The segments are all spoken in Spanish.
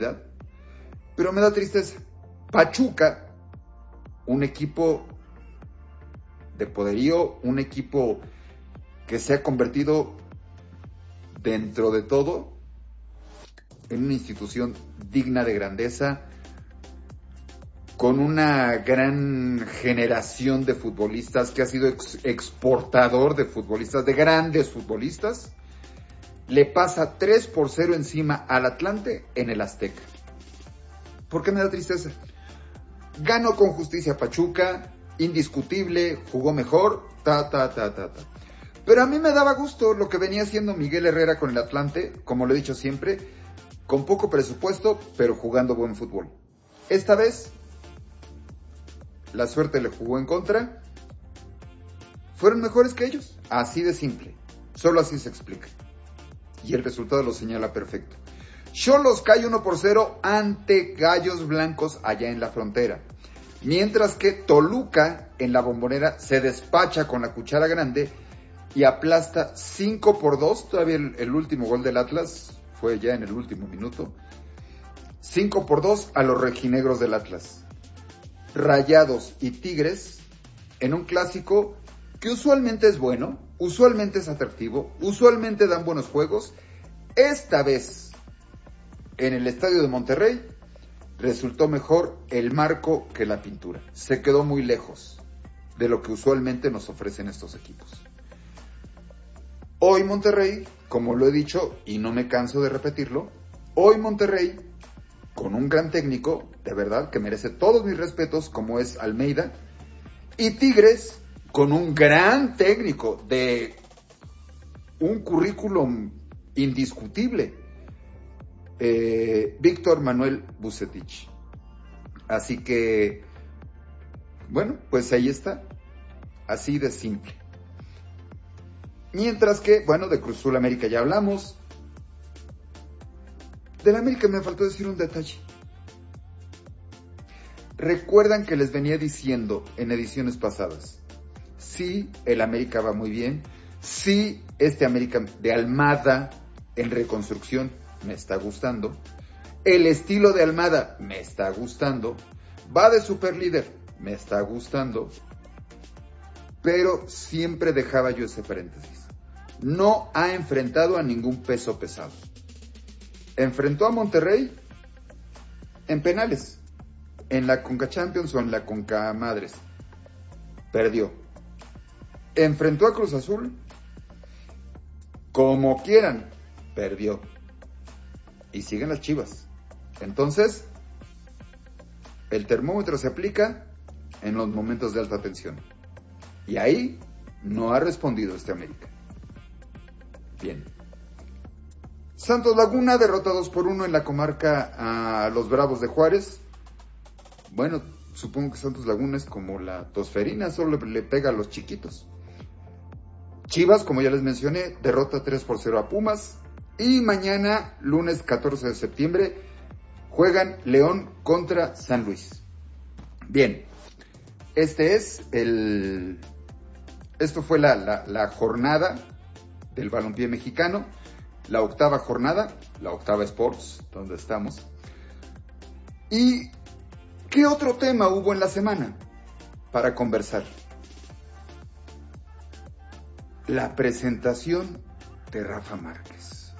pero me da tristeza. Pachuca, un equipo de poderío, un equipo que se ha convertido dentro de todo en una institución digna de grandeza, con una gran generación de futbolistas, que ha sido exportador de futbolistas, de grandes futbolistas, le pasa 3-0 encima al Atlante en el Azteca. ¿Por qué me da tristeza? Ganó con justicia Pachuca, indiscutible, jugó mejor, Pero a mí me daba gusto lo que venía haciendo Miguel Herrera con el Atlante, como lo he dicho siempre, con poco presupuesto, pero jugando buen fútbol. Esta vez, la suerte le jugó en contra, fueron mejores que ellos, así de simple, solo así se explica. Y el resultado lo señala perfecto. Xolos cae 1-0 ante Gallos Blancos allá en la frontera. Mientras que Toluca en la Bombonera se despacha con la cuchara grande y aplasta 5-2. Todavía el último gol del Atlas fue ya en el último minuto. 5-2 a los rojinegros del Atlas. Rayados y Tigres en un clásico que usualmente es bueno, usualmente es atractivo, usualmente dan buenos juegos. Esta vez, en el estadio de Monterrey, resultó mejor el marco que la pintura. Se quedó muy lejos de lo que usualmente nos ofrecen estos equipos. Hoy Monterrey, como lo he dicho y no me canso de repetirlo, hoy Monterrey, con un gran técnico, de verdad, que merece todos mis respetos, como es Almeida, y Tigres, con un gran técnico de un currículum indiscutible, Víctor Manuel Vucetich. Así que, bueno, pues ahí está, así de simple. Mientras que, bueno, de Cruz Azul América ya hablamos. Del América me faltó decir un detalle. Recuerdan que les venía diciendo en ediciones pasadas, sí, el América va muy bien, sí, este América de Almada en reconstrucción me está gustando, el estilo de Almada me está gustando, va de superlíder, me está gustando, pero siempre dejaba yo ese paréntesis. No ha enfrentado a ningún peso pesado. Enfrentó a Monterrey en penales, en la Conca Champions o en la Conca Madres. Perdió. Enfrentó a Cruz Azul, como quieran, perdió. Y siguen las Chivas. Entonces, el termómetro se aplica en los momentos de alta tensión. Y ahí no ha respondido este América. Bien. Santos Laguna derrota 2-1 en la comarca a los Bravos de Juárez. Bueno, supongo que Santos Laguna es como la tosferina, solo le pega a los chiquitos. Chivas, como ya les mencioné, derrota 3-0 a Pumas. Y mañana, lunes 14 de septiembre, juegan León contra San Luis. Bien, esto fue la jornada del balompié mexicano, la octava jornada, la octava Sports, donde estamos. ¿Y qué otro tema hubo en la semana para conversar? La presentación de Rafa Márquez.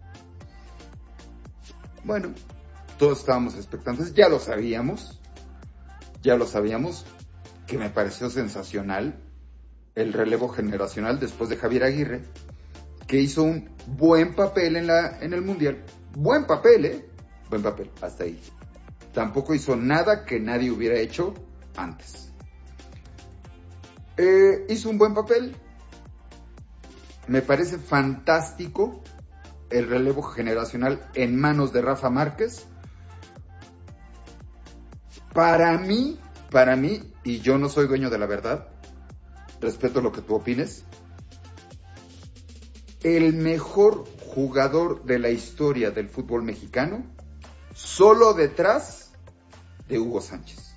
Bueno, todos estábamos expectantes, ya lo sabíamos, que me pareció sensacional el relevo generacional después de Javier Aguirre, que hizo un buen papel en el Mundial. Buen papel, hasta ahí. Tampoco hizo nada que nadie hubiera hecho antes. Hizo un buen papel. Me parece fantástico el relevo generacional en manos de Rafa Márquez. Para mí, y yo no soy dueño de la verdad, respeto lo que tú opines, el mejor jugador de la historia del fútbol mexicano, solo detrás de Hugo Sánchez.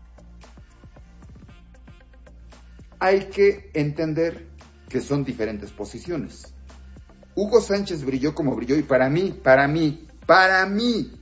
Hay que entender que son diferentes posiciones. Hugo Sánchez brilló como brilló y para mí,